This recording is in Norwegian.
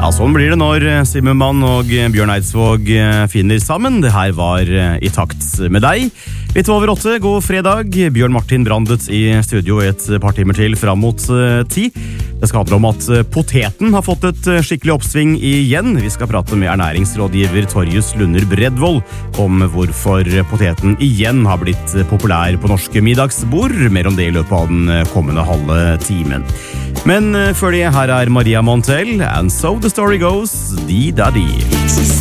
Ja, sånn blir det når Zimmermann og Bjørn Eidsvåg finner sammen. Det her var I takt med deg. Litt over 8, god fredag. Bjørn Martin Brandet I studio et par timer til fram mot 10. Det skal handle om at poteten har fått et skikkelig oppsving igjen. Vi skal prate med ernæringsrådgiver Torjus Lunder Bredvold om hvorfor poteten igjen har blitt populær på norske middagsbord. Mer om det I løpet av den kommende halve timen. Men før det, her Maria Montell, And So The Story Goes, Di Da Di.